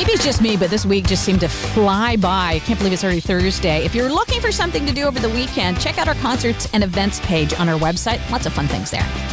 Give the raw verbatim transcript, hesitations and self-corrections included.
Maybe it's just me, but this week just seemed to fly by. I can't believe it's already Thursday. If you're looking for something to do over the weekend, check out our concerts and events page on our website. Lots of fun things there.